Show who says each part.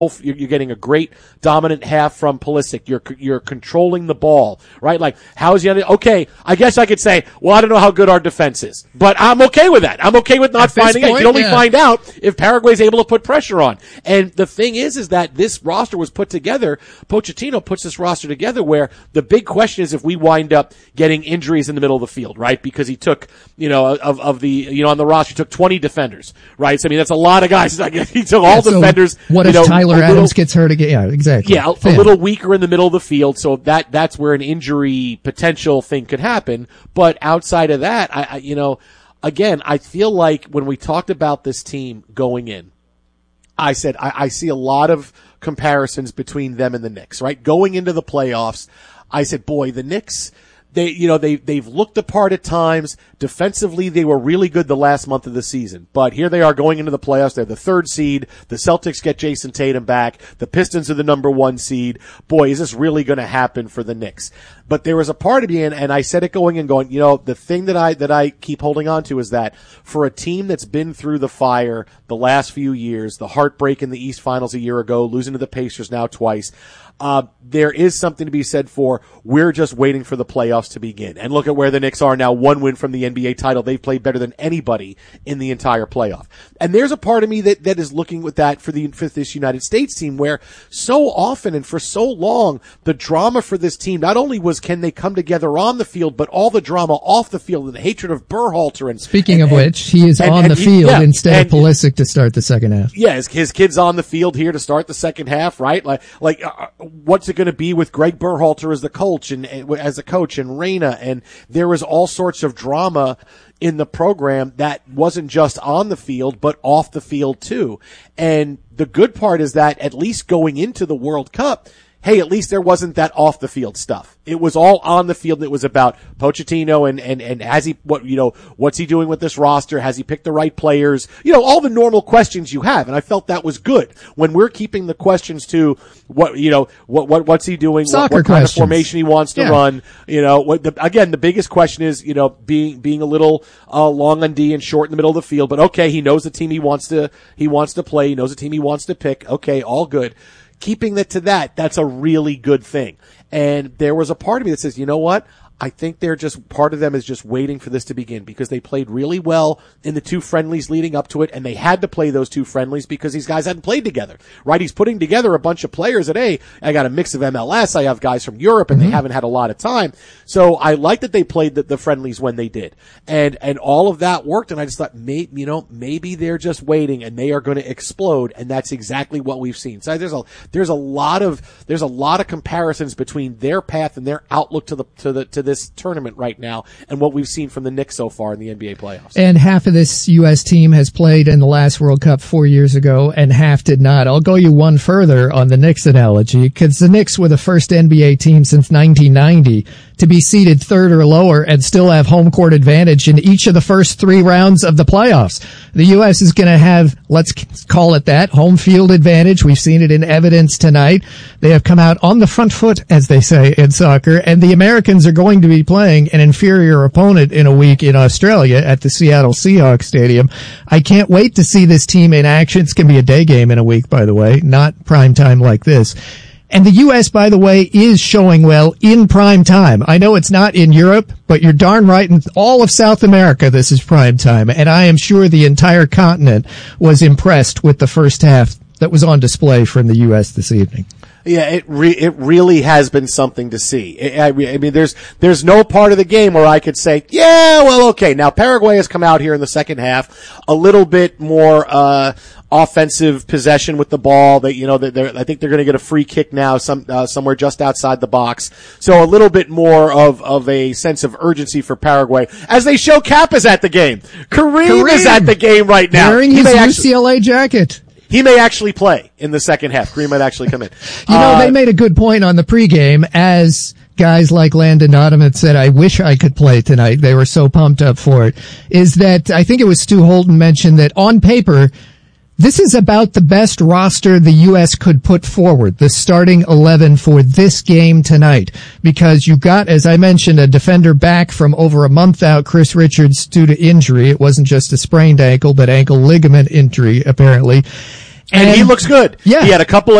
Speaker 1: You're getting a great dominant half from Pulisic. You're controlling the ball, right? Like, how's the okay? I guess I could say, well, I don't know how good our defense is, but I'm okay with that. I'm okay with not finding out. You can only find out if Paraguay's able to put pressure on. And the thing is that this roster was put together. Pochettino puts this roster together where the big question is if we wind up getting injuries in the middle of the field, right? Because he took, on the roster, he took 20 defenders, right? So, I mean, that's a lot of guys. He took all defenders.
Speaker 2: What if Tyler Adams gets hurt again? Yeah, exactly.
Speaker 1: Yeah, a little weaker in the middle of the field, so that's where an injury potential thing could happen. But outside of that, I feel like when we talked about this team going in, I said I see a lot of comparisons between them and the Knicks, right? Going into the playoffs, I said, boy, the Knicks, they've looked the part at times. Defensively, they were really good the last month of the season. But here they are going into the playoffs. They're the 3rd seed. The Celtics get Jason Tatum back. The Pistons are the number 1 seed. Boy, is this really going to happen for the Knicks? But there was a part of me, and I said it going, the thing that I keep holding on to is that for a team that's been through the fire the last few years, the heartbreak in the East Finals a year ago, losing to the Pacers now twice, there is something to be said for we're just waiting for the playoffs to begin. And look at where the Knicks are now, 1 win from the NBA title. They've played better than anybody in the entire playoff. And there's a part of me that is looking with that for this United States team where so often and for so long, the drama for this team not only was can they come together on the field, but all the drama off the field and the hatred of Berhalter.
Speaker 2: Speaking of which, he is on the field instead of Pulisic to start the second half.
Speaker 1: Yeah, his kid's on the field here to start the second half, right? What's it going to be with Greg Berhalter as the coach and Reyna, and there was all sorts of drama in the program that wasn't just on the field but off the field too. And the good part is that at least going into the World Cup, hey, at least there wasn't that off the field stuff. It was all on the field. It was about Pochettino and has he, what's he doing with this roster? Has he picked the right players? All the normal questions you have. And I felt that was good when we're keeping the questions to what's he doing? What kind of formation he wants to run? The biggest question is, being a little, long on D and short in the middle of the field. But okay, he knows the team he wants to play. He knows the team he wants to pick. Okay, all good. Keeping it to that's a really good thing. And there was a part of me that says, you know what? I think part of them is just waiting for this to begin because they played really well in the 2 friendlies leading up to it, and they had to play those 2 friendlies because these guys hadn't played together, right? He's putting together a bunch of players that, hey, I got a mix of MLS, I have guys from Europe, and they haven't had a lot of time. So I like that they played the friendlies when they did. And all of that worked, and I just thought, maybe they're just waiting and they are going to explode, and that's exactly what we've seen. So there's a lot of comparisons between their path and their outlook to this tournament right now and what we've seen from the Knicks so far in the NBA playoffs.
Speaker 2: And half of this U.S. team has played in the last World Cup 4 years ago and half did not. I'll go you one further on the Knicks analogy because the Knicks were the first NBA team since 1990 to be seeded 3rd or lower and still have home court advantage in each of the first 3 rounds of the playoffs. The U.S. is going to have, let's call it that, home field advantage. We've seen it in evidence tonight. They have come out on the front foot, as they say in soccer, and the Americans are going to be playing an inferior opponent in a week in Australia at the Seattle Seahawks Stadium. I can't wait to see this team in action. It's going to be a day game in a week, by the way, not prime time like this. And the U.S., by the way, is showing well in prime time. I know it's not in Europe, but you're darn right in all of South America this is prime time. And I am sure the entire continent was impressed with the first half that was on display from the U.S. this evening.
Speaker 1: Yeah, it really has been something to see. I mean, there's no part of the game where I could say, yeah, well, okay. Now Paraguay has come out here in the second half a little bit more offensive possession with the ball. I think they're going to get a free kick now somewhere just outside the box. So a little bit more of a sense of urgency for Paraguay as they show Cap is at the game. Kareem is at the game right now.
Speaker 2: Wearing his UCLA jacket.
Speaker 1: He may actually play in the second half. Kareem might actually come in.
Speaker 2: They made a good point on the pregame as guys like Landon Donovan said, I wish I could play tonight. They were so pumped up for it. Is that I think it was Stu Holden mentioned that on paper, this is about the best roster the U.S. could put forward, the starting 11 for this game tonight, because you got, as I mentioned, a defender back from over a month out, Chris Richards, due to injury. It wasn't just a sprained ankle, but ankle ligament injury, apparently.
Speaker 1: And he looks good.
Speaker 2: Yeah.
Speaker 1: He had a couple